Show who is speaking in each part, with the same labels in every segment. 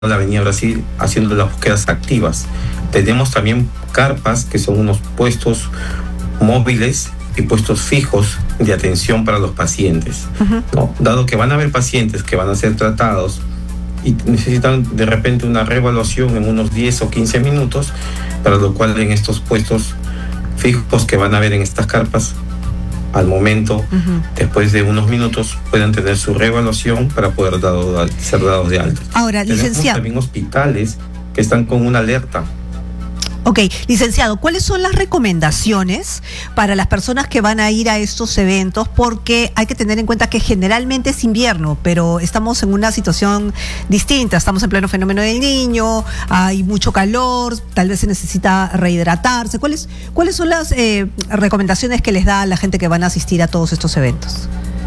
Speaker 1: la Avenida Brasil haciendo las búsquedas activas. Tenemos también carpas, que son unos puestos móviles y puestos fijos de atención para los pacientes, ¿no? Dado que van a haber pacientes que van a ser tratados y necesitan de repente una reevaluación en unos 10 o 15 minutos, para lo cual en estos puestos fijos que van a haber en estas carpas, al momento, después de unos minutos, puedan tener su reevaluación para poder ser dados de alta.
Speaker 2: Ahora,
Speaker 1: tenemos
Speaker 2: licenciado,
Speaker 1: también hospitales que están con una alerta.
Speaker 2: Ok, licenciado, ¿cuáles son las recomendaciones para las personas que van a ir a estos eventos? Porque hay que tener en cuenta que generalmente es invierno, pero estamos en una situación distinta. Estamos en pleno fenómeno del Niño, hay mucho calor, tal vez se necesita rehidratarse. ¿Cuáles son las recomendaciones que les da a la gente que van a asistir a todos estos eventos?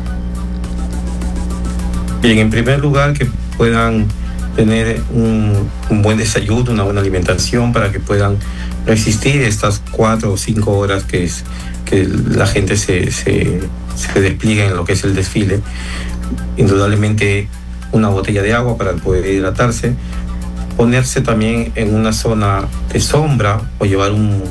Speaker 1: Bien, en primer lugar, que puedan tener un buen desayuno, una buena alimentación para que puedan resistir estas 4 o 5 horas que la gente se despliega en lo que es el desfile. Indudablemente una botella de agua para poder hidratarse, ponerse también en una zona de sombra o llevar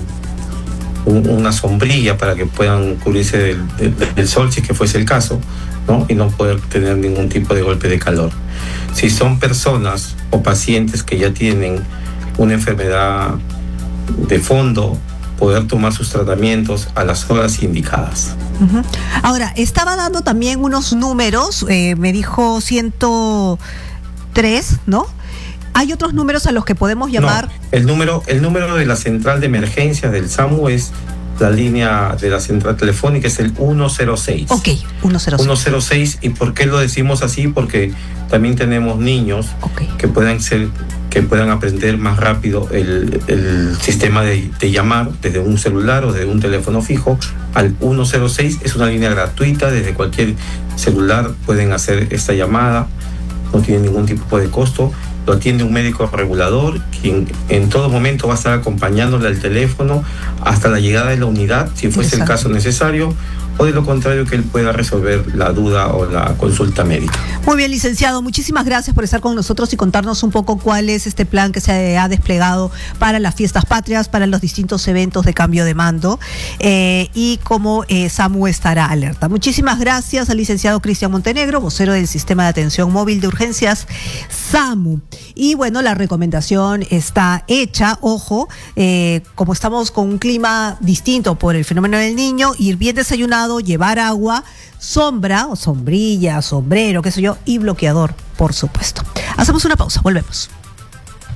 Speaker 1: una sombrilla para que puedan cubrirse del sol, si es que fuese el caso, ¿no? Y no poder tener ningún tipo de golpe de calor. Si son personas o pacientes que ya tienen una enfermedad de fondo, poder tomar sus tratamientos a las horas indicadas.
Speaker 2: Ahora, estaba dando también unos números, me dijo 103, ¿no? ¿Hay otros números a los que podemos llamar?
Speaker 1: No, el número de la central de emergencias del SAMU es la línea de la central telefónica, es el 106.
Speaker 2: Ok, 106.
Speaker 1: 106, ¿y por qué lo decimos así? Porque también tenemos niños que puedan aprender más rápido el sistema de llamar desde un celular o desde un teléfono fijo al 106. Es una línea gratuita, desde cualquier celular pueden hacer esta llamada, no tiene ningún tipo de costo. Lo atiende un médico regulador, quien en todo momento va a estar acompañándole al teléfono hasta la llegada de la unidad, si fuese el caso necesario, o de lo contrario que él pueda resolver la duda o la consulta médica.
Speaker 2: Muy bien, licenciado, muchísimas gracias por estar con nosotros y contarnos un poco cuál es este plan que se ha desplegado para las fiestas patrias, para los distintos eventos de cambio de mando, y cómo SAMU estará alerta. Muchísimas gracias al licenciado Cristian Montenegro, vocero del Sistema de Atención Móvil de Urgencias SAMU. Y bueno, la recomendación está hecha, ojo, como estamos con un clima distinto por el fenómeno del Niño, ir bien desayunado, llevar agua, sombra o sombrilla, sombrero, qué sé yo, y bloqueador, por supuesto. Hacemos una pausa, volvemos.